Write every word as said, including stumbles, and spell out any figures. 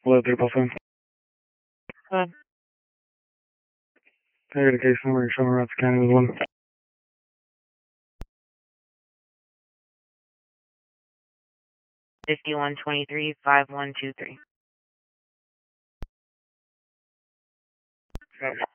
Hello, triple seven. Hello. I got a case number showing Routes County with one. fifty-one twenty-three, five one two three.